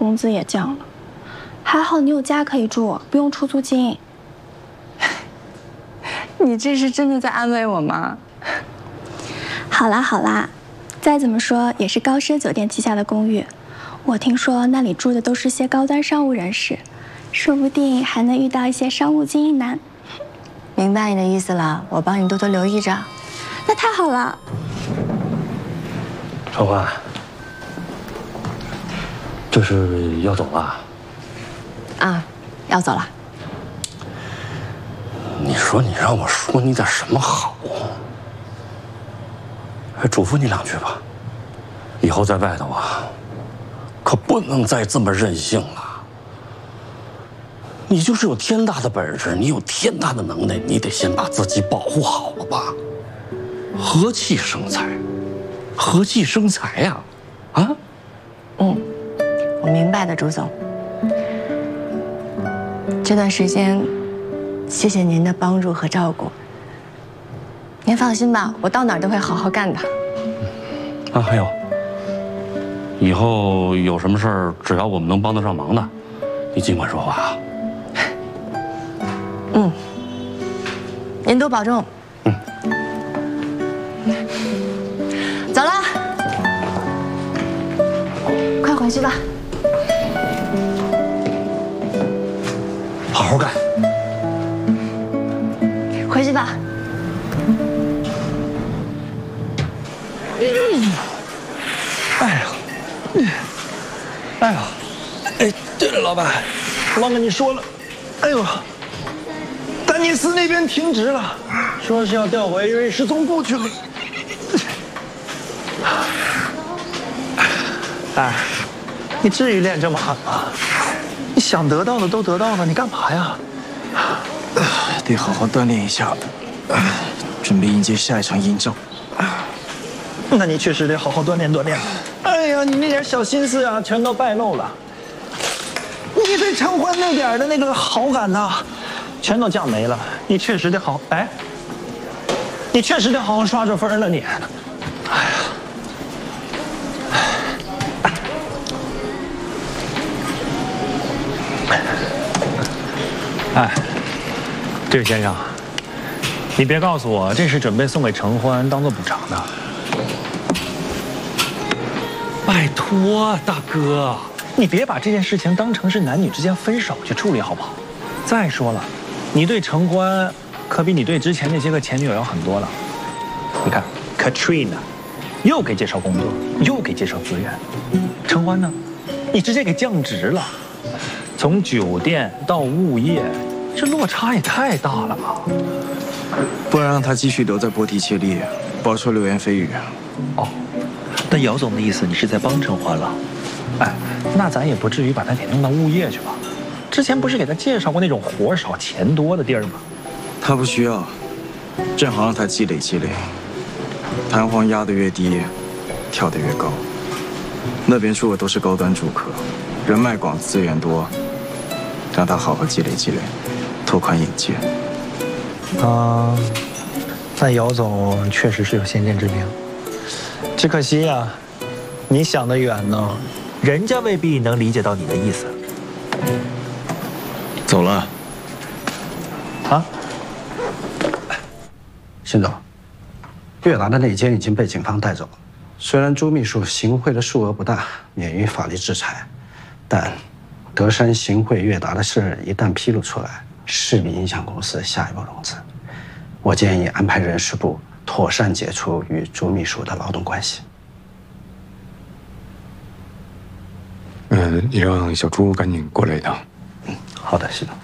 工资也降了。还好你有家可以住，不用出租金。 你这是真的在安慰我吗？ 好啦好啦，再怎么说也是高奢酒店旗下的公寓，我听说那里住的都是些高端商务人士，说不定还能遇到一些商务精英男。 明白你的意思了，我帮你多多留意着。 那太好了。 春花，这是要走了？ 啊，要走了。 你说你让我说你点什么好？还嘱咐你两句吧，以后在外头啊，可不能再这么任性了。你就是有天大的本事，你有天大的能耐，你得先把自己保护好了吧？和气生财，和气生财呀！啊？ 我明白的，朱总。这段时间，谢谢您的帮助和照顾。您放心吧，我到哪儿都会好好干的。 啊，还有，以后有什么事儿，只要我们能帮得上忙的，你尽管说话啊。 您多保重。走了，快回去吧。 好好干。 回去吧。 哎，对了，老板，忘跟你说了，哎呦，丹尼斯那边停职了，说是要调回瑞士总部去了。哎，你至于练这么狠吗？你想得到的都得到了，你干嘛呀？ 得好好锻炼一下，准备迎接下一场硬仗。 那你确实得好好锻炼锻炼。哎呀，你那点小心思啊，全都败露了。你对陈欢那点的那个好感呐，全都降没了。你确实得好，哎，你确实得好好刷刷分了你。哎呀，哎，这位先生，你别告诉我这是准备送给陈欢当做补偿的。拜托，大哥，你别把这件事情当成是男女之间分手去处理，好不好？再说了，你对陈欢可比你对之前那些个前女友要很多了。你看 ，Katrina 又给介绍工作，又给介绍资源，陈欢呢，你直接给降职了，从酒店到物业，这落差也太大了吧？ 不然让他继续留在波提切利，饱受流言蜚语。 哦。 那姚总的意思，你是在帮陈欢了？ 哎，那咱也不至于把他给弄到物业去吧？之前不是给他介绍过那种活少钱多的地儿吗？ 他不需要，正好让他积累积累。弹簧压得越低，跳得越高。那边住的都是高端住客，人脉广，资源多，让他好好积累积累，拓宽眼界。 啊，那姚总确实是有先见之明。只可惜呀，你想得远呢， 人家未必能理解到你的意思。 走了。 啊？ 辛总，悦达的内奸已经被警方带走。虽然朱秘书行贿的数额不大，免于法律制裁，但德山行贿悦达的事一旦披露出来，势必影响公司的下一步融资。我建议安排人事部妥善解除与朱秘书的劳动关系。 你让小朱赶紧过来一趟。 好的，系统。